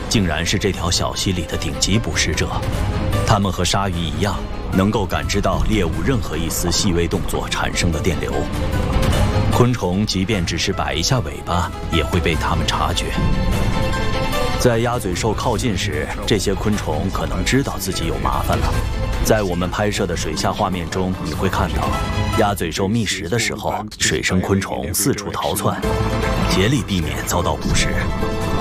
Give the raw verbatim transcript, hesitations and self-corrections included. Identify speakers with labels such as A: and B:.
A: 竟然是这条小溪里的顶级捕食者。它们和鲨鱼一样，能够感知到猎物任何一丝细微动作产生的电流。昆虫即便只是摆一下尾巴，也会被它们察觉。在鸭嘴兽靠近时，这些昆虫可能知道自己有麻烦了。在我们拍摄的水下画面中，你会看到，鸭嘴兽觅食的时候，水生昆虫四处逃窜，竭力避免遭到捕食。